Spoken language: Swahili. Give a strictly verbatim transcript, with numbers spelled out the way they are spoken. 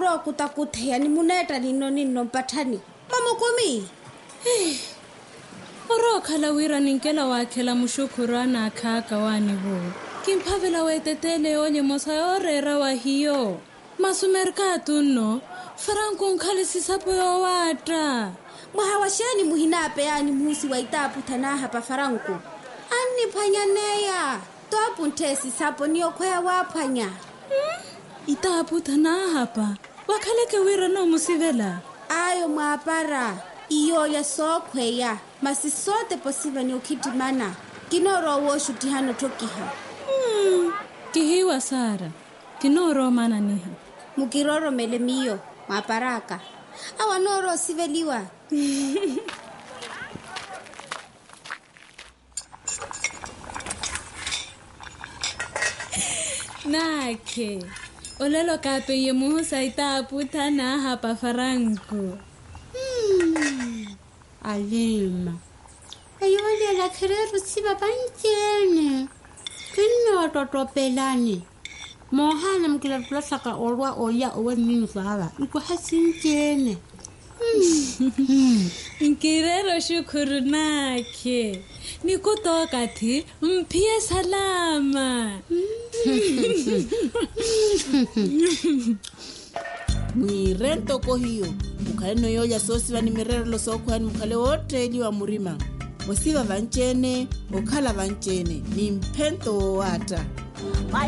ro kutakuthea ni muneta nino nino mpathani mamukumi oro khala wira ninkela wakhela mushukurana akhaka wani bo kimphavela wetetele onye mosa yorera wa hiyo masumerka tunno Franco nkhale sisapo yo wata muhawashani muhinape yani musi wa itapu thana hapa Franco ani phanyaneya topu ntesi sapo niyo khoya waphanya hmm? Itapu thana hapa wakhaleke wira no musivela ayo mwapara iyo ya sokhweya masi sote posiva ni ukitimana kinoro wo shutihano tokiha hmm. Kihiwa Sara kinoro mana niha mukiroro melemiyo maparaka awanoro siveliwa Nake olelo kape yemuhu saita putana hapa Franco hmm. Alima ayole la khereru siba banchene kinno totopelani mohana mkila plasaka orwa oya owe nini sahaba iko hasinchene Nkirero shukuru nake nikutoka ti mpie salama Mwirento ko hiyo ukhale no yoya sosi bani mirero lo sokhwani mukhale hoteli wa murima osiba vanchene okhala vanchene ni mphento wata